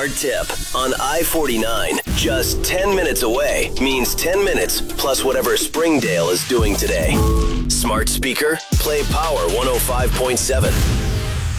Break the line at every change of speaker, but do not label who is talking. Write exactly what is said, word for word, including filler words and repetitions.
Smart tip. On I forty-nine, just ten minutes away means ten minutes plus whatever Springdale is doing today. Smart speaker, play Power one oh five point seven.